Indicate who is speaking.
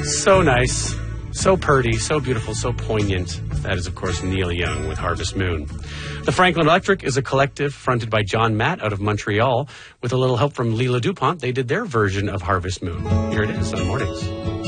Speaker 1: So nice, so purty, so beautiful, so poignant. That is, of course, Neil Young with Harvest Moon. The Franklin Electric is a collective fronted by John Matt out of Montreal. With a little help from Leela DuPont, they did their version of Harvest Moon. Here it is on Mornings.